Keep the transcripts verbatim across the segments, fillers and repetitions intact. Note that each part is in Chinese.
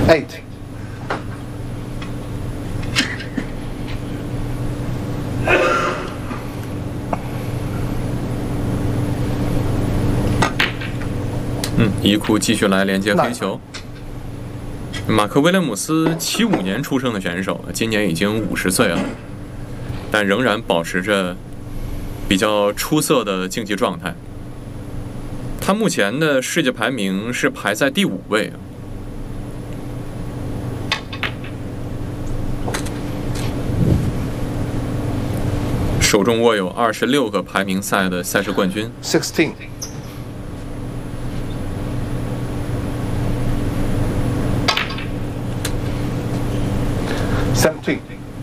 eight. 嗯，伊库继续来连接黑球。马克·威廉姆斯七五年出生的选手，今年已经五十岁了，但仍然保持着比较出色的竞技状态。他目前的世界排名是排在第五位。手中握有二十六个排名赛的赛事冠军。 Sixteen. Seventeen.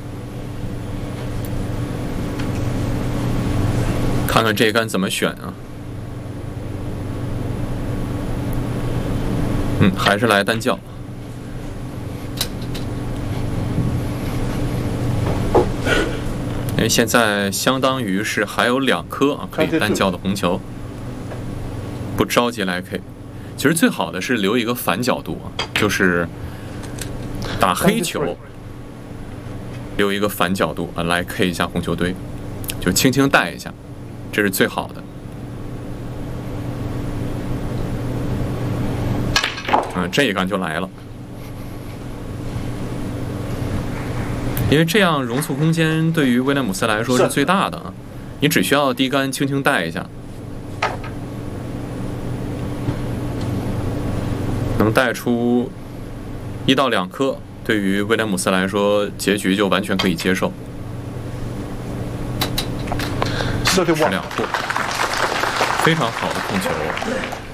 看看这杆怎么选啊？嗯，还是来单叫。因为现在相当于是还有两颗啊可以单叫的红球，不着急来 K。其实最好的是留一个反角度啊，就是打黑球，留一个反角度啊来 K 一下红球堆，就轻轻带一下，这是最好的。嗯，这一杆就来了。因为这样容错空间对于威廉姆斯来说是最大的啊，你只需要低杆轻轻带一下，能带出一到两颗，对于威廉姆斯来说，结局就完全可以接受。是两破，非常好的控球。